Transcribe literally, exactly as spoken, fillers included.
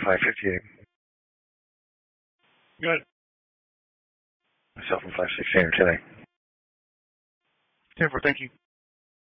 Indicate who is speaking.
Speaker 1: five fifty-eight.
Speaker 2: Good.
Speaker 1: Myself in five sixteen today.
Speaker 2: ten four, thank you.